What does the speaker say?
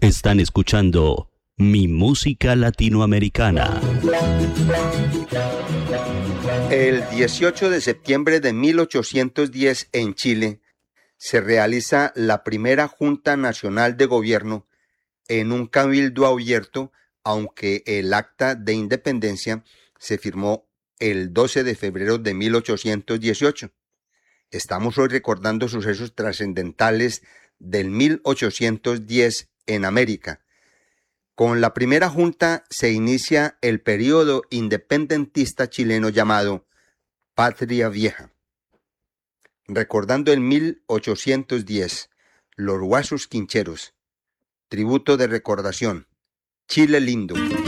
Están escuchando Mi Música Latinoamericana. El 18 de septiembre de 1810 en Chile se realiza la primera Junta Nacional de Gobierno en un cabildo abierto, aunque el acta de independencia se firmó el 12 de febrero de 1818. Estamos hoy recordando sucesos trascendentales del 1810 en América. Con la primera junta se inicia el período independentista chileno llamado Patria Vieja. Recordando el 1810, Los Guasos Quincheros, tributo de recordación, Chile lindo.